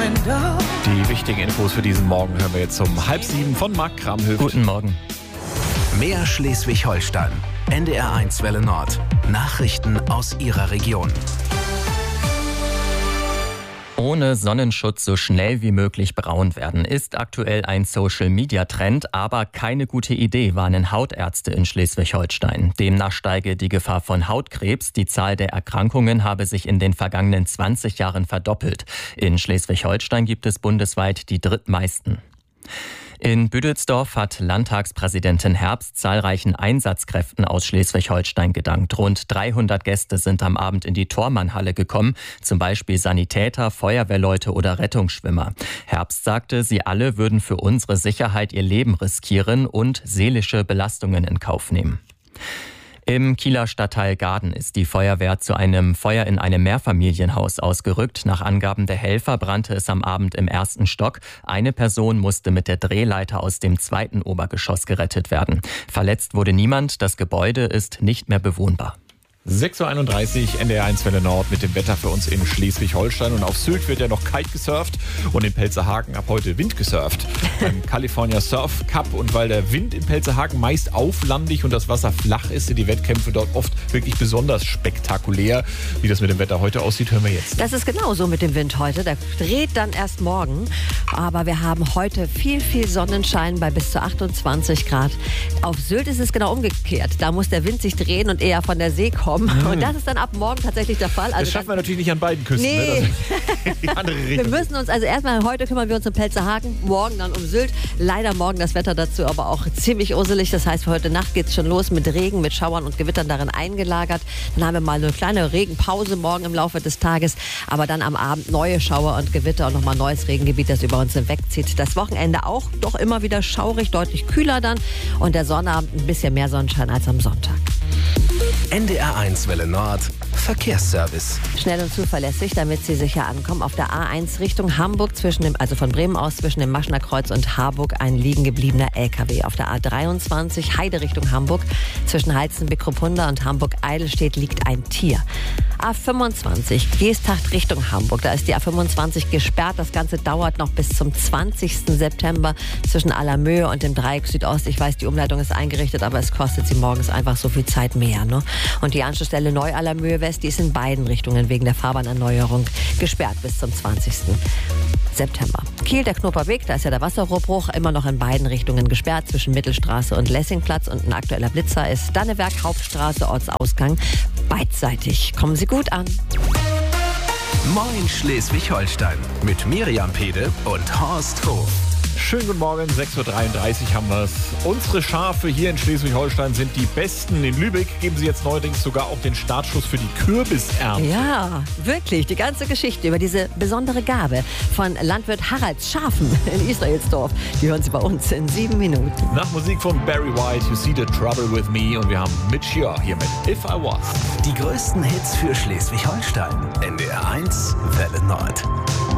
Die wichtigen Infos für diesen Morgen hören wir jetzt um 6:30 von Marc Kramhöft. Guten Morgen. Mehr Schleswig-Holstein. NDR1 Welle Nord. Nachrichten aus Ihrer Region. Ohne Sonnenschutz so schnell wie möglich braun werden, ist aktuell ein Social-Media-Trend, aber keine gute Idee, warnen Hautärzte in Schleswig-Holstein. Demnach steige die Gefahr von Hautkrebs. Die Zahl der Erkrankungen habe sich in den vergangenen 20 Jahren verdoppelt. In Schleswig-Holstein gibt es bundesweit die drittmeisten. In Büdelsdorf hat Landtagspräsidentin Herbst zahlreichen Einsatzkräften aus Schleswig-Holstein gedankt. Rund 300 Gäste sind am Abend in die Thormannhalle gekommen, zum Beispiel Sanitäter, Feuerwehrleute oder Rettungsschwimmer. Herbst sagte, sie alle würden für unsere Sicherheit ihr Leben riskieren und seelische Belastungen in Kauf nehmen. Im Kieler Stadtteil Gaden ist die Feuerwehr zu einem Feuer in einem Mehrfamilienhaus ausgerückt. Nach Angaben der Helfer brannte es am Abend im 1. Stock. Eine Person musste mit der Drehleiter aus dem 2. Obergeschoss gerettet werden. Verletzt wurde niemand. Das Gebäude ist nicht mehr bewohnbar. 6:31 Uhr, NDR1 Welle Nord mit dem Wetter für uns in Schleswig-Holstein. Und auf Sylt wird ja noch Kite gesurft und in Pelzerhaken ab heute Wind gesurft. Beim California Surf Cup. Und weil der Wind in Pelzerhaken meist auflandig und das Wasser flach ist, sind die Wettkämpfe dort oft wirklich besonders spektakulär. Wie das mit dem Wetter heute aussieht, hören wir jetzt. Das ist genauso mit dem Wind heute. Der dreht dann erst morgen. Aber wir haben heute viel Sonnenschein bei bis zu 28 Grad. Auf Sylt ist es genau umgekehrt. Da muss der Wind sich drehen und eher von der See kommen. Und das ist dann ab morgen tatsächlich der Fall. Also das schaffen wir natürlich nicht an beiden Küsten. Nee. Ne? Die andere Richtung. Wir müssen uns also erstmal, heute kümmern wir uns um Pelzerhaken, morgen dann um Sylt. Leider morgen das Wetter dazu aber auch ziemlich urselig. Das heißt, für heute Nacht geht es schon los mit Regen, mit Schauern und Gewittern darin eingelagert. Dann haben wir mal eine kleine Regenpause morgen im Laufe des Tages. Aber dann am Abend neue Schauer und Gewitter und nochmal neues Regengebiet, das über uns hinwegzieht. Das Wochenende auch doch immer wieder schaurig, deutlich kühler dann. Und der Sonnabend ein bisschen mehr Sonnenschein als am Sonntag. NDR1 Welle Nord. Verkehrsservice. Schnell und zuverlässig, damit Sie sicher ankommen. Auf der A1 Richtung Hamburg, also von Bremen aus zwischen dem Maschner Kreuz und Harburg, ein liegen gebliebener LKW. Auf der A23 Heide Richtung Hamburg, zwischen Heizenbeck-Kruppunda und Hamburg-Eidelstedt liegt ein Tier. A25 Geesthacht Richtung Hamburg, da ist die A25 gesperrt. Das Ganze dauert noch bis zum 20. September zwischen Allermöhe und dem Dreieck Südost. Ich weiß, die Umleitung ist eingerichtet, aber es kostet Sie morgens einfach so viel Zeit mehr. Ne? Und die Anschlussstelle Neu-Allermöhe West, die ist in beiden Richtungen wegen der Fahrbahnerneuerung gesperrt bis zum 20. September. Kiel, der Knoperweg, da ist ja der Wasserrohrbruch, immer noch in beiden Richtungen gesperrt zwischen Mittelstraße und Lessingplatz. Und ein aktueller Blitzer ist Danneberg, Hauptstraße, Ortsausgang, beidseitig. Kommen Sie gut an. Moin Schleswig-Holstein mit Miriam Pede und Horst Hof. Schönen guten Morgen, 6:33 Uhr haben wir es. Unsere Schafe hier in Schleswig-Holstein sind die besten. In Lübeck geben sie jetzt neuerdings sogar auch den Startschuss für die Kürbisernte. Ja, wirklich. Die ganze Geschichte über diese besondere Gabe von Landwirt Haralds Schafen in Israelsdorf, die hören Sie bei uns in 7 Minuten. Nach Musik von Barry White, You See the Trouble with Me. Und wir haben Mitch Ure hier mit If I Was. Die größten Hits für Schleswig-Holstein. NDR1 Welle Nord.